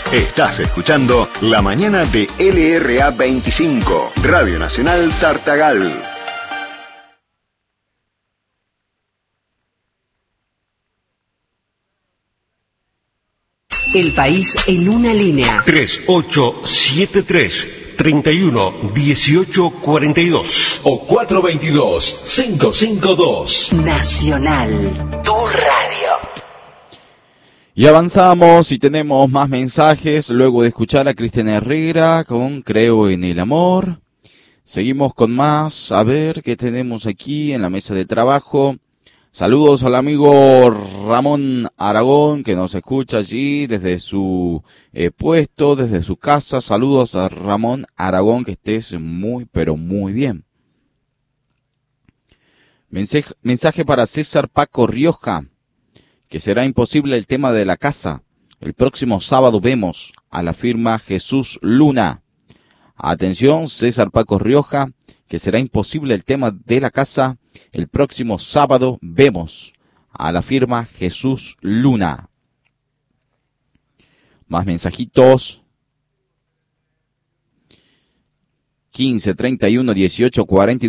Estás escuchando La Mañana de LRA 25, Radio Nacional Tartagal. El país en una línea. 3873-311842 o 422-552. Nacional, tu radio. Y avanzamos y tenemos más mensajes luego de escuchar a Cristian Herrera con Creo en el Amor. Seguimos con más, a ver qué tenemos aquí en la mesa de trabajo. Saludos al amigo Ramón Aragón que nos escucha allí desde su puesto, desde su casa. Saludos a Ramón Aragón, que estés muy, pero muy bien. Mensaje para César Paco Rioja, que será imposible el tema de la casa. El próximo sábado vemos a la firma Jesús Luna. Atención, César Paco Rioja, que será imposible el tema de la casa. El próximo sábado vemos a la firma Jesús Luna. Más mensajitos. 15 31 18 42.